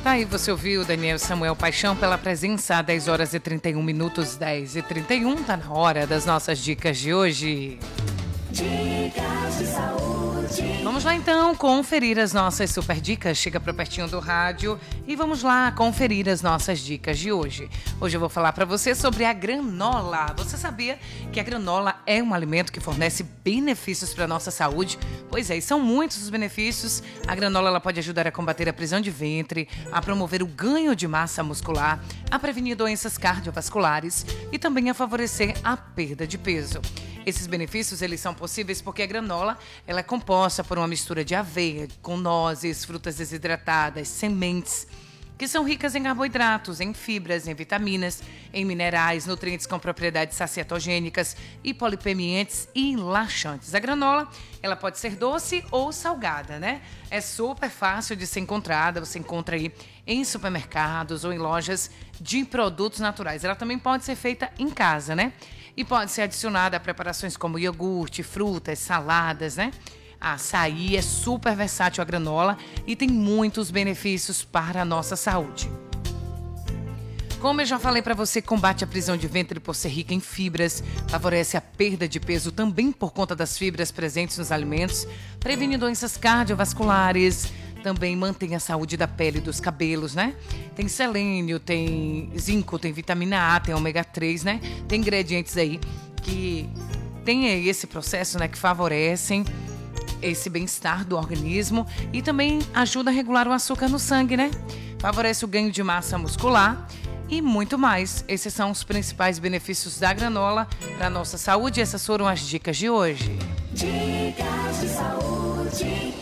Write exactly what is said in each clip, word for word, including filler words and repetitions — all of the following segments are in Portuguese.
Tá aí, você ouviu Daniel Samuel Paixão pela presença, dez horas e trinta e um minutos, dez e trinta e um, tá na hora das nossas dicas de hoje. Dicas de saúde. Vamos lá então conferir as nossas super dicas. Chega para pertinho do rádio e vamos lá conferir as nossas dicas de hoje. Hoje eu vou falar para você sobre a granola. Você sabia que a granola é um alimento que fornece benefícios para a nossa saúde? Pois é, e são muitos os benefícios. A granola ela pode ajudar a combater a prisão de ventre, a promover o ganho de massa muscular, a prevenir doenças cardiovasculares e também a favorecer a perda de peso. Esses benefícios eles são possíveis porque a granola ela é composta por uma mistura de aveia, com nozes, frutas desidratadas, sementes, que são ricas em carboidratos, em fibras, em vitaminas, em minerais, nutrientes com propriedades sacietogênicas, hipolipemiantes e laxantes. A granola ela pode ser doce ou salgada, né? É super fácil de ser encontrada, você encontra aí em supermercados ou em lojas de produtos naturais. Ela também pode ser feita em casa, né? E pode ser adicionada a preparações como iogurte, frutas, saladas, né? A açaí é super versátil a granola e tem muitos benefícios para a nossa saúde. Como eu já falei para você, combate a prisão de ventre por ser rica em fibras, favorece a perda de peso também por conta das fibras presentes nos alimentos, previne doenças cardiovasculares, também mantém a saúde da pele e dos cabelos, né? Tem selênio, tem zinco, tem vitamina A, tem ômega três, né? Tem ingredientes aí que tem esse processo, né, que favorecem esse bem-estar do organismo e também ajuda a regular o açúcar no sangue, né? Favorece o ganho de massa muscular e muito mais. Esses são os principais benefícios da granola para a nossa saúde. Essas foram as dicas de hoje. Dicas de saúde.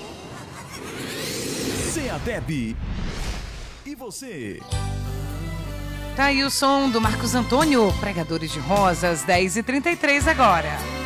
Seadeb. E você? Tá aí o som do Marcos Antônio, Pregadores de Rosas, dez e trinta e três agora.